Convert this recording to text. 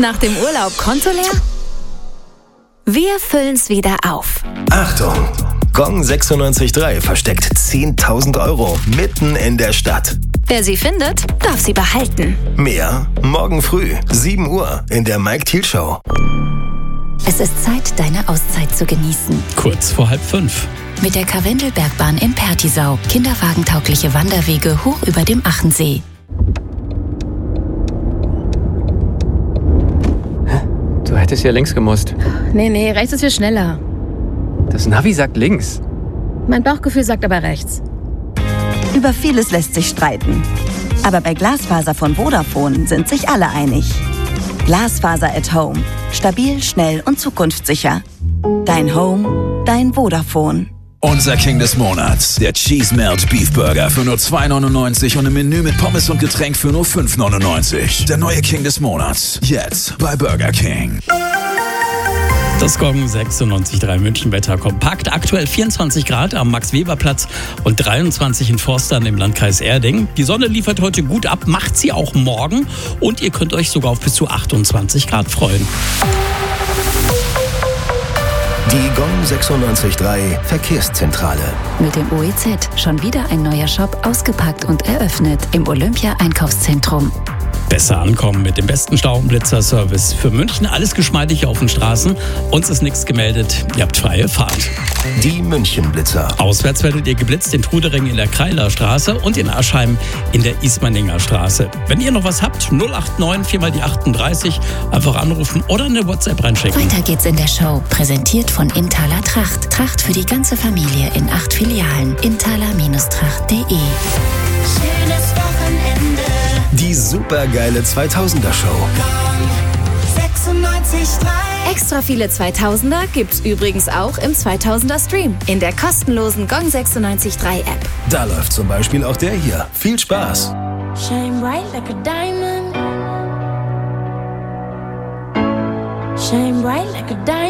Nach dem Urlaub Konto leer? Wir füllen's wieder auf. Achtung! Gong 96.3 versteckt 10.000 Euro mitten in der Stadt. Wer sie findet, darf sie behalten. Mehr morgen früh, 7 Uhr in der Mike Thiel Show. Es ist Zeit, deine Auszeit zu genießen. Kurz vor 4:30. Mit der Karwendelbergbahn in Pertisau. Kinderwagentaugliche Wanderwege hoch über dem Achensee. Du hättest ja links gemusst. Nee, rechts ist viel schneller. Das Navi sagt links. Mein Bauchgefühl sagt aber rechts. Über vieles lässt sich streiten. Aber bei Glasfaser von Vodafone sind sich alle einig. Glasfaser at Home. Stabil, schnell und zukunftssicher. Dein Home, dein Vodafone. Unser King des Monats, der Cheese Melt Beef Burger für nur 2,99 und im Menü mit Pommes und Getränk für nur 5,99. Der neue King des Monats, jetzt bei Burger King. Das Gong 96.3 München-Wetter kompakt. Aktuell 24 Grad am Max-Weber-Platz und 23 in Forstern im Landkreis Erding. Die Sonne liefert heute gut ab, macht sie auch morgen. Und ihr könnt euch sogar auf bis zu 28 Grad freuen. Die Gong 96.3 Verkehrszentrale. Mit dem OEZ schon wieder ein neuer Shop ausgepackt und eröffnet im Olympia-Einkaufszentrum. Besser ankommen mit dem besten Staublitzer-Service für München. Alles geschmeidig auf den Straßen. Uns ist nichts gemeldet. Ihr habt freie Fahrt. Die Münchenblitzer. Auswärts werdet ihr geblitzt in Trudering in der Kreiler Straße und in Aschheim in der Ismaninger Straße. Wenn ihr noch was habt, 089 4 mal die 38, einfach anrufen oder eine WhatsApp reinschicken. Weiter geht's in der Show. Präsentiert von Inthaler Tracht. Tracht für die ganze Familie in 8 Filialen. Inthaler-tracht.de. Schönes Wochenende. Die supergeile 2000er Show. 96.3. Extra viele 2000er gibt's übrigens auch im 2000er Stream in der kostenlosen Gong 96.3 App. Da läuft zum Beispiel auch der hier. Viel Spaß. Shine bright like a diamond. Shine bright like a diamond.